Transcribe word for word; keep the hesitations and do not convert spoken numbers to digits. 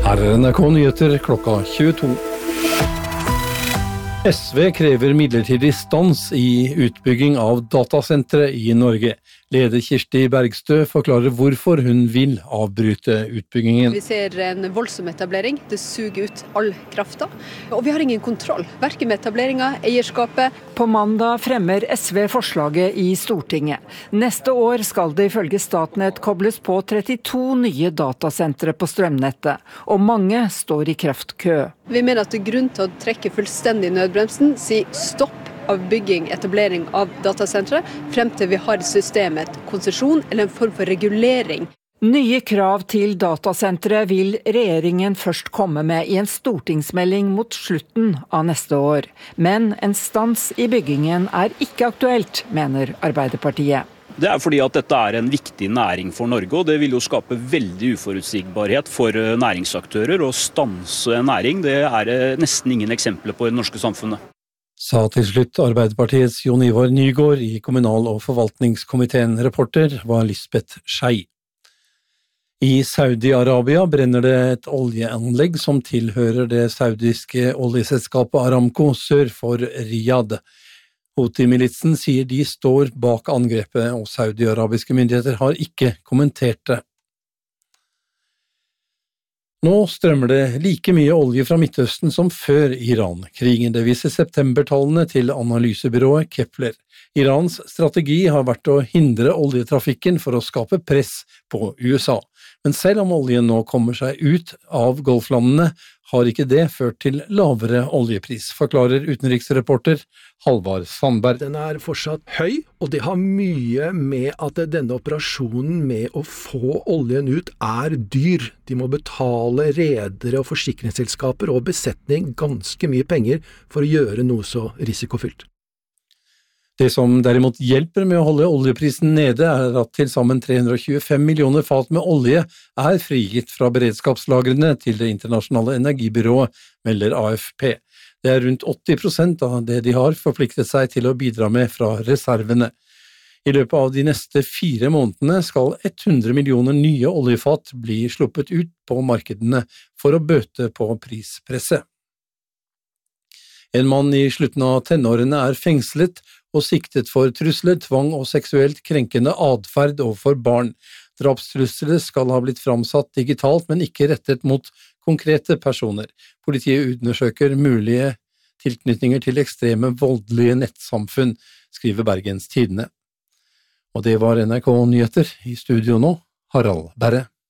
Her er N R K Nyheter klokka tjueto. S V krever midlertidig stans i utbygging av datasentre i Norge. Leder Kirsti Bergstø forklarer hvorfor hun vil avbryte utbyggingen. Vi ser en voldsom etablering, det suger ut all krafta, og vi har ingen kontroll, hverken med etableringa, eierskapet. På mandag fremmer S V forslaget i Stortinget. Neste år skal det ifølge Statnett kobles på trettito nye datasentre på strømnettet, og mange står i kraftkø. Vi mener at det er grunn til å trekke fullstendig nødbremsen, si stopp av bygging, etablering av datasentre, frem til vi har systemet konsesjon eller en form for regulering. Nye krav til datasentre vil regjeringen først komme med i en stortingsmelding mot slutten av neste år. Men en stans i byggingen er ikke aktuelt, mener Arbeiderpartiet. Det er fordi at dette er en viktig næring for Norge, og det vil jo skape veldig uforutsigbarhet for næringsaktører. Å stanse en næring, det er nesten ingen eksempler på i det norske samfunnet. Sa til slutt Arbeiderpartiets Jon Ivar Nygård i kommunal- og forvaltningskomiteen. Reporter var Lisbeth Schei. I Saudi-Arabia brenner det et oljeanlegg som tilhører det saudiske oljeselskapet Aramco sør for Riyadh. Houthi-militsen sier de står bak angrepet, og saudi-arabiske myndigheter har ikke kommentert det. Nå strømmer det like mye olje fra Midtøsten som før Iran-krigen. Det viser septembertallene til analysebyrået Kepler. Irans strategi har vært å hindre oljetrafikken for å skape press på U S A. Men selv om oljen nå kommer seg ut av golflandene, har ikke det ført til lavere oljepris, forklarer utenriksreporter Halvard Sandberg. Den er fortsatt høy, og det har mye med at denne operasjonen med å få oljen ut er dyr. De må betale redere og forsikringsselskaper og besetning ganske mye penger for å gjøre noe så risikofylt. Det som derimot hjelper med å holde oljeprisen nede er at til sammen tre hundre og tjuefem millioner fat med olje er frigitt fra beredskapslagrene til det internasjonale energibyrået, melder A F P. Det er rundt åtti prosent av det de har forpliktet seg til å bidra med fra reservene. I løpet av de neste fire månedene skal hundre millioner nye oljefat bli sluppet ut på markedene for å bøte på prispresset. En mann i slutten av tenårene er fengslet og siktet for trusler, tvang og seksuelt krenkende adferd overfor barn. Drapstrusler skal ha blitt framsatt digitalt, men ikke rettet mot konkrete personer. Politiet undersøker mulige tilknytninger til ekstreme voldelige nettsamfunn, skriver Bergens Tidende. Og det var N R K Nyheter. I studio nå, Harald Berre.